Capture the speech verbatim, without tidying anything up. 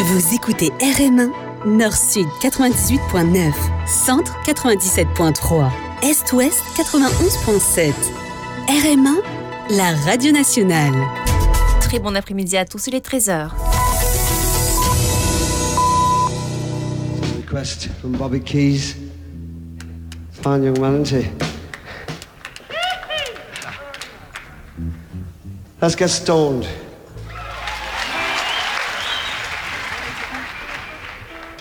Vous écoutez R M un, Nord-Sud quatre-vingt-dix-huit point neuf, Centre quatre-vingt-dix-sept point trois, Est-Ouest quatre-vingt-onze point sept. R M un, la radio nationale. Très bon après-midi à tous, il est treize heures. Request from Bobby Keys. Fine young man, isn't he? Let's get stoned.